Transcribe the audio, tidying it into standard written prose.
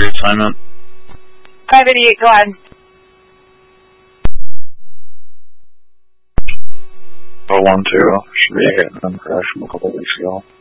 your assignment. 588, go ahead. 012, should be a hit and crash from a couple weeks ago.